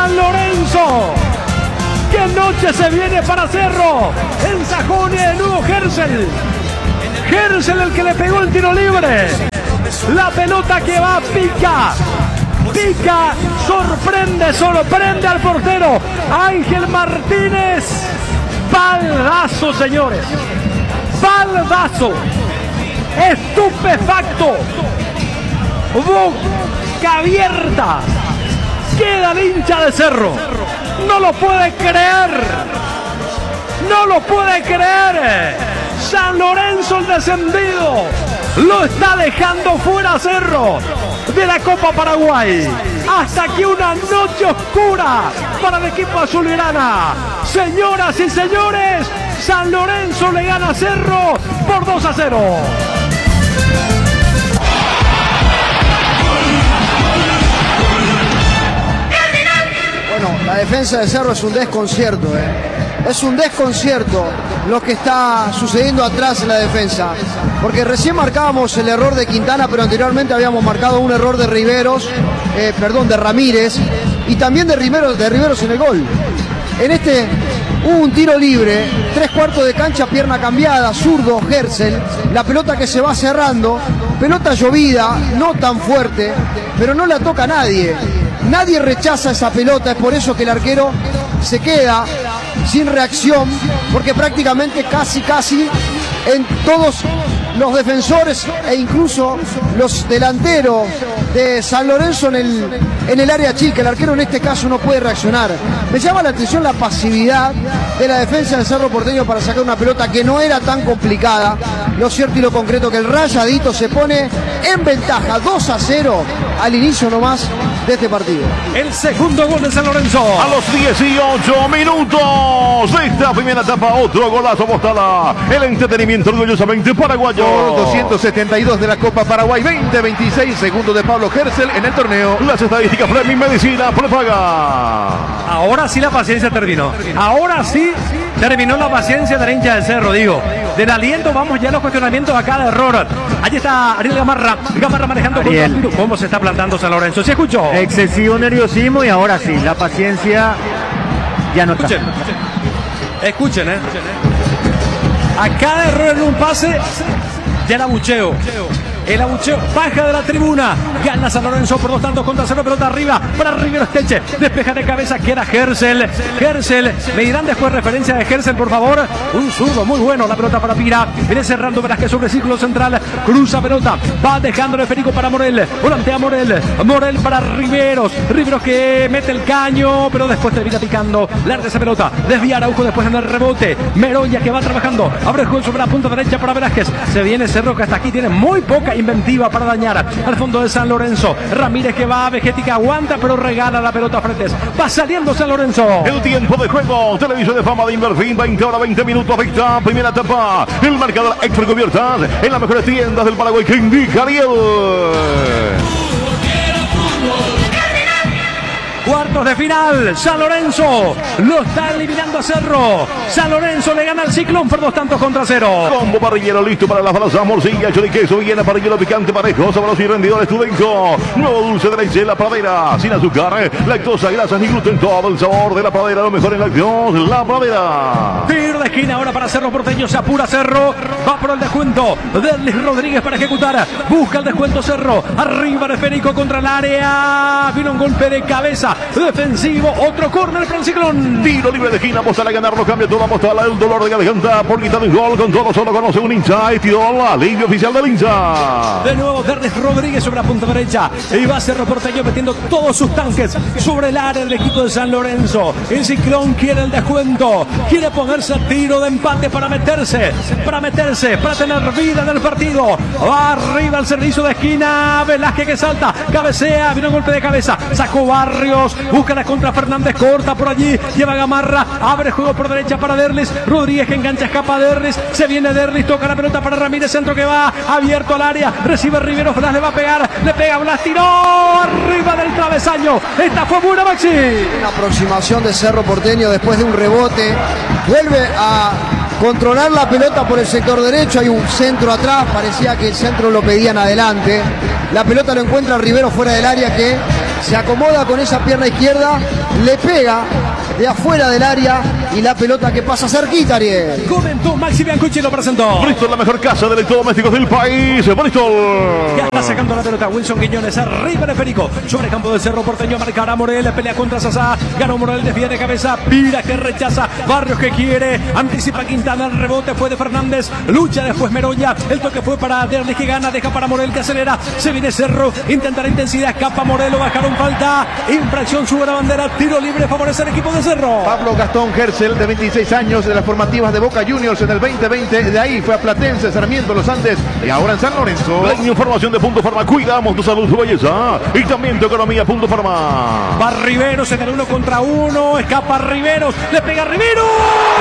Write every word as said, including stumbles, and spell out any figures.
San Lorenzo. ¡Qué noche se viene para Cerro! En Sajonia de nuevo Hersel. Hersel el que le pegó el tiro libre. La pelota que va, pica. Pica, sorprende, sorprende al portero Ángel Martínez. Baldazo, señores. Baldazo. Estupefacto. Boca abierta. Queda el hincha de Cerro. No lo puede creer. No lo puede creer. San Lorenzo, el descendido, lo está dejando fuera Cerro de la Copa Paraguay. Hasta aquí una noche oscura para el equipo azulgrana. Señoras y señores, San Lorenzo le gana a Cerro por dos a cero. Bueno, la defensa de Cerro es un desconcierto, ¿eh? Es un desconcierto lo que está sucediendo atrás en la defensa. Porque recién marcábamos el error de Quintana, pero anteriormente habíamos marcado un error de Riveros, eh, perdón, de Ramírez, y también de Riveros, de Riveros en el gol. En este hubo un tiro libre, tres cuartos de cancha, pierna cambiada, zurdo, Hersel, la pelota que se va cerrando, pelota llovida, no tan fuerte, pero no la toca a nadie. Nadie rechaza esa pelota, es por eso que el arquero se queda sin reacción, porque prácticamente casi casi en todos los defensores e incluso los delanteros de San Lorenzo en el, en el área chica, el arquero en este caso no puede reaccionar. Me llama la atención la pasividad de la defensa de Cerro Porteño para sacar una pelota que no era tan complicada. Lo cierto y lo concreto que el Rayadito se pone en ventaja dos a cero al inicio nomás de este partido. El segundo gol de San Lorenzo. A los dieciocho minutos de esta primera etapa, otro golazo Mostala. El entretenimiento orgullosamente paraguayo. doscientos setenta y dos de la Copa Paraguay veinte veintiséis, segundo de Pablo Hersel en el torneo. Las estadísticas Fleming Medicina prepaga. Ahora sí la paciencia terminó. Ahora sí terminó la paciencia de la hincha del Cerro, digo. Del aliento vamos ya a los cuestionamientos acá de error. Allí está Ariel Gamarra. Gamarra manejando con el tiro. ¿Cómo se está plantando San Lorenzo? ¿Se escuchó? Excesivo nerviosismo y ahora sí, la paciencia ya no está. Escuchen, escuchen, eh. A cada error en un pase, ya el abucheo. El abucheo baja de la tribuna. Gana San Lorenzo por dos tantos contra cero. Pelota arriba para Rivero Esteche. Despeja de cabeza. Queda Hersel. Hersel. Me dirán después referencia de Hersel, por favor. Un zurdo muy bueno. La pelota para Pira. Viene cerrando Velázquez sobre círculo central. Cruza pelota. Va dejando el esférico para Morel. Volantea Morel. Morel para Riveros. Riveros que mete el caño, pero después termina picando. Larga esa pelota. Desvía Araujo después en el rebote. Meroña que va trabajando. Abre el juego sobre la punta derecha para Velázquez. Se viene Cerro que hasta aquí tiene muy poca inventiva para dañar al fondo de San Lorenzo. Ramírez que va, Vegetti que aguanta, pero regala la pelota a Fretes. Va saliendo San Lorenzo. El tiempo de juego, televisión de fama de Inverfin, veinte horas veinte minutos, esta primera etapa. El marcador extra cubiertas en las mejores tiendas del Paraguay que indica Ariel. Cuartos de final, San Lorenzo lo está eliminando a Cerro. San Lorenzo le gana al Ciclón por dos tantos contra cero. Combo parrillero listo para las balanzas, morcilla, hecho de queso, viene parrillero picante, parejo, sabroso y rendidores Tudenco. Nuevo dulce de leche, La Pradera, sin azúcar, lactosa, grasas ni gluten, todo el sabor de La Pradera, lo mejor en lácteos, La Pradera. Tiro de esquina ahora para Cerro Porteño, se apura Cerro, va por el descuento. Derlis Rodríguez para ejecutar, busca el descuento Cerro, arriba de Federico contra el área, vino un golpe de cabeza. Defensivo, otro córner para el Ciclón. Tiro libre de esquina, Mostala a ganarlo, cambia todo, Mostala, el dolor de garganta por quitar un gol, con todo solo conoce un hincha, y tiró la línea oficial del hincha. De nuevo Derlis Rodríguez sobre la punta derecha, y va Cerro Porteño metiendo todos sus tanques sobre el área del equipo de San Lorenzo. El Ciclón quiere el descuento, quiere ponerse a tiro de empate para meterse, para meterse, para tener vida en el partido. Va arriba el servicio de esquina, Velázquez que salta, cabecea, vino un golpe de cabeza, sacó Barrios. Busca la contra Fernández, corta por allí, lleva Gamarra, abre juego por derecha para Derlis, Rodríguez que engancha, escapa Derlis, se viene Derlis, toca la pelota para Ramírez, centro que va abierto al área, recibe Rivero, Blas le va a pegar, le pega Blas, tiró arriba del travesaño, esta fue buena, Maxi. Una aproximación de Cerro Porteño después de un rebote, vuelve a controlar la pelota por el sector derecho, hay un centro atrás, parecía que el centro lo pedían adelante, la pelota lo encuentra Rivero fuera del área que se acomoda con esa pierna izquierda, le pega de afuera del área y la pelota que pasa cerquita, Ariel. Comentó Maxi Biancucci, lo presentó. Bristol, la mejor casa de electrodomésticos del país. Bristol. Ya está sacando la pelota Wilson Quiñones, arriba de Férico, sobre campo del Cerro Porteño, marcará Morel, pelea contra Sasá, ganó Morel, desvía de cabeza, Pira que rechaza, Barrios que quiere, anticipa Quintana, el rebote fue de Fernández, lucha después Meroña, el toque fue para Derlis que gana, deja para Morel que acelera, se viene Cerro, intentará intensidad, escapa Morel, lo bajaron falta, infracción, sube la bandera, tiro libre, favorece al equipo de Cerro. Pablo Gastón Hersel, de veintiséis años, de las formativas de Boca Juniors en el veinte veinte, de ahí fue a Platense, Sarmiento, Los Andes y ahora en San Lorenzo. La información de Punto Farma, cuidamos tu salud, tu belleza y también tu economía. Punto Farma. Va Riveros en el uno contra uno, escapa Riveros, le pega Riveros.